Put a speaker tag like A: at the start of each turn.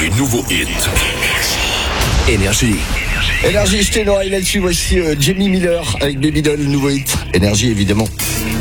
A: les nouveaux hits. Énergie.
B: Énergie, je t'ai l'oreille là-dessus. Voici Jamie Miller avec Baby Doll, nouveau hit. Énergie, évidemment.